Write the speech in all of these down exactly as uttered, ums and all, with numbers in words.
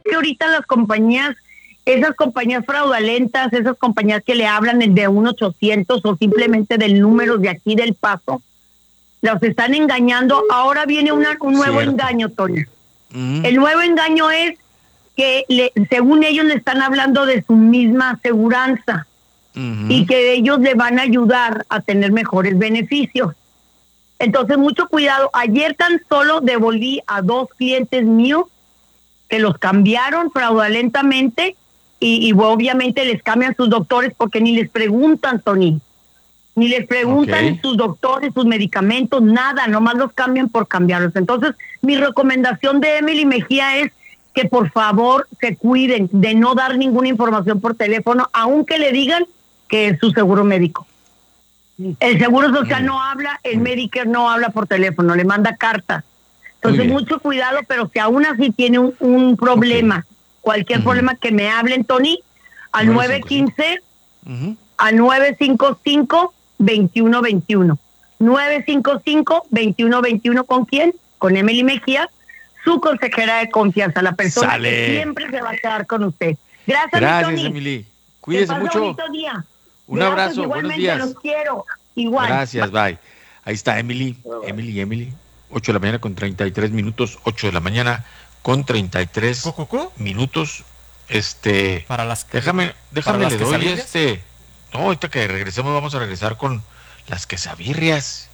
que ahorita las compañías, esas compañías fraudulentas, esas compañías que le hablan de un ochocientos o simplemente del número de aquí del Paso, los están engañando. Ahora viene una, un nuevo Cierto. engaño, Tony. Mm. El nuevo engaño es que le, según ellos le están hablando de su misma aseguranza Uh-huh. y que ellos le van a ayudar a tener mejores beneficios. Entonces, mucho cuidado. Ayer tan solo devolví a dos clientes míos que los cambiaron fraudulentamente y, y obviamente les cambian sus doctores porque ni les preguntan, Tony. Ni les preguntan Okay. sus doctores, sus medicamentos, nada, nomás los cambian por cambiarlos. Entonces, mi recomendación de Emily Mejía es que por favor se cuiden de no dar ninguna información por teléfono, aunque le digan que es su seguro médico. El Seguro Social Mm. no habla, el Medicare no habla por teléfono, le manda cartas. Entonces, mucho cuidado, pero si aún así tiene un, un problema, okay. cualquier uh-huh. problema, que me hablen, Tony, al nueve uno cinco, uh-huh. a nueve cinco cinco, dos uno dos uno. nueve cinco cinco, dos uno dos uno, ¿con quién? Con Emily Mejía, su consejera de confianza, la persona Sale. que siempre se va a quedar con usted. Gracias, Gracias, Tony. Emily. Cuídese mucho. Un día. Un Gracias, abrazo, buenos días. Los quiero. Igual. Gracias, bye. bye. Ahí está Emily, bye, Emily, bye. Emily. ocho de la mañana con treinta y tres minutos, ocho de la mañana con treinta y tres ¿Cucucú? Minutos. Este, para las déjame, déjame para le las doy este. No, ahorita que regresemos vamos a regresar con las quesabirrias.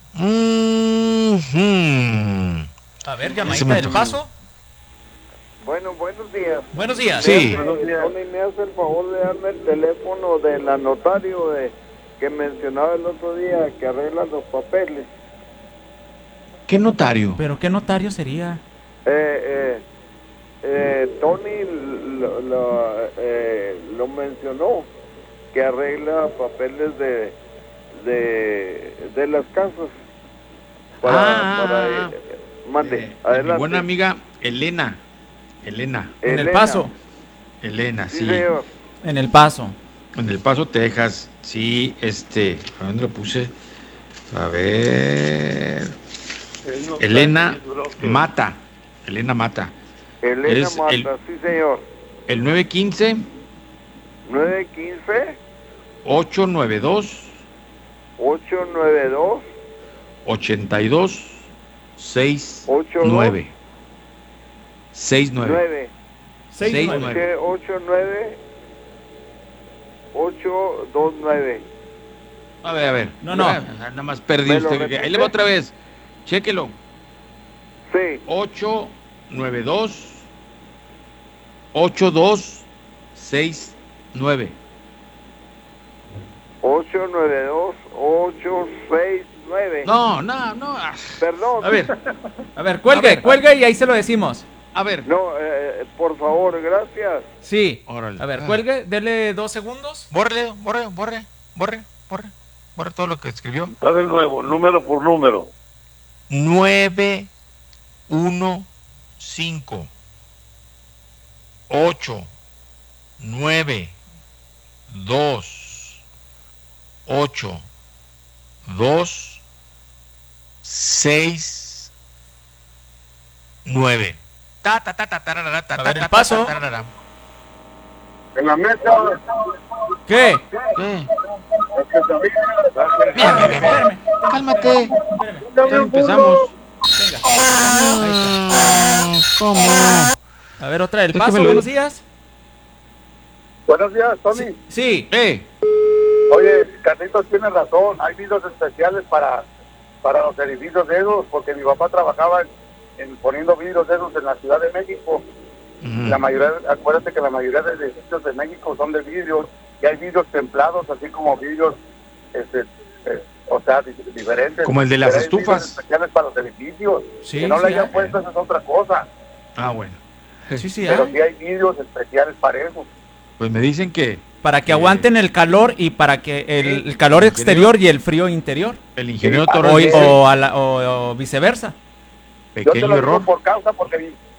Mm-hmm. A ver, llamadita del Paso. Bueno, buenos días. Buenos días. Sí. Buenos días. Tony, me hace el favor de darme el teléfono de la notario de, que mencionaba el otro día, que arregla los papeles. ¿Qué notario? ¿Pero qué notario sería? Eh, eh, eh, Tony lo, lo, eh, lo mencionó, que arregla papeles de de, de las casas. Para, ah, para eh, mande, eh, adelante. Mi buena amiga Elena. Elena. En Elena. El Paso. Elena, sí. sí señor. En El Paso. En El Paso, Texas. Sí, este, ¿a dónde lo puse? A ver. No Elena Mata. Elena Mata. Elena es Mata, el, sí señor. El nueve uno cinco. nueve uno cinco. ocho nueve dos. ocho nueve dos. ochenta y dos. seis nueve. seis nueve. seis nueve. ocho nueve. ocho dos nueve. A ver, a ver. No, no. Nada más perdí usted. Ahí le va otra vez. Chéquelo. Sí. ocho nueve dos. ocho dos seis nueve. ocho nueve dos. ocho seis nueve. No, no, no. Perdón. A ver. A ver, cuelgue, a ver, cuelgue y ahí se lo decimos. A ver. No, eh, por favor, gracias. Sí. Órale. A ver, cuelgue, dele dos segundos. Borre, borre, borre, borre, borre. Borre todo lo que escribió. Está de nuevo, número por número. nueve uno cinco. ocho nueve dos ocho dos seis nueve. Ta ta ta ta ta ta ta. A ver, El Paso. En la mesa. ¿Qué? ¿Qué? Bien, bien, bien, bien. Cálmate. Ya empezamos. Venga. Ah, ¿cómo? A ver, otra del Es que Paso, me lo- buenos días. Buenos días, Tony. Sí. Eh, Oye, Carlitos tiene razón. Hay videos especiales para, para los edificios de esos, porque mi papá trabajaba en, en poniendo vidrios de esos en la Ciudad de México. ujú. La mayoría, acuérdate que la mayoría de edificios de México son de vidrios, y hay vidrios templados, así como vidrios, este, eh, o sea, di- diferentes. Como el de las Pero hay vidrios estufas. especiales para los edificios. Sí, que no le sí, hayan hay. puesto, esa es otra cosa. Ah, bueno. Sí, sí, Pero hay. sí hay vidrios especiales para eso. Pues me dicen que Para que Eh, aguanten el calor y para que el, sí, el calor el exterior y el frío interior. el ingeniero Sí, Torres O, dice, o, a la- o- o viceversa. Yo te pequeño lo digo error. por causa, porque mi,